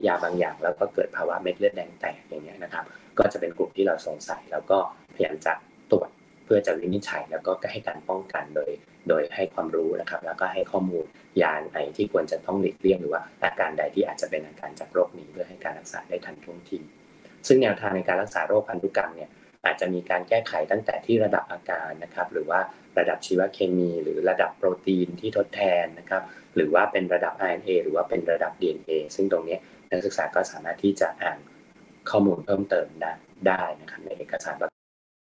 ยาบางอย่างแล้วก็เกิดภาวะเม็ดเลือดแดงแตกอย่างเงี้ยนะครับก็จะเป็นกลุ่มที่เราสงสัยแล้วก็พยายามจะตรวจเพื่อจะวินิจฉัยแล้วก็ให้การป้องกันโดยให้ความรู้นะครับแล้วก็ให้ข้อมูลยาไหนที่ควรจะต้องหลีกเลี่ยงหรือว่าอาการใดที่อาจจะเป็นอาการจากโรคนี้เพื่อให้การรักษาได้ทันท่วงทีซึ่งแนวทางในการรักษาโรคพันธุกรรมเนี่ยอาจจะมีการแก้ไขตั้งแต่ที่ระดับอาการนะครับหรือว่าระดับชีวเคมีหรือระดับโปรตีนที่ทดแทนนะครับหรือว่าเป็นระดับ RNA หรือว่าเป็นระดับ DNA ซึ่งตรงนี้นักศึกษาก็สามารถที่จะอ่านข้อมูลเพิ่มเติมได้นะครับในเอกสารประ